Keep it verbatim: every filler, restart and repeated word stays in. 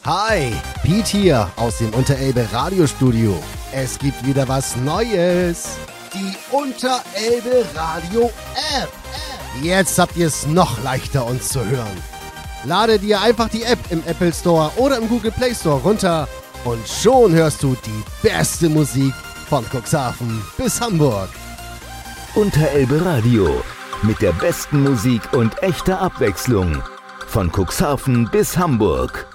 Hi, Pete hier aus dem Unterelbe Radiostudio. Es gibt wieder was Neues. Die Unterelbe Radio App. Jetzt habt ihr es noch leichter, uns zu hören. Lade dir einfach die App im Apple Store oder im Google Play Store runter und schon hörst du die beste Musik von Cuxhaven bis Hamburg. Unterelbe Radio mit der besten Musik und echter Abwechslung von Cuxhaven bis Hamburg.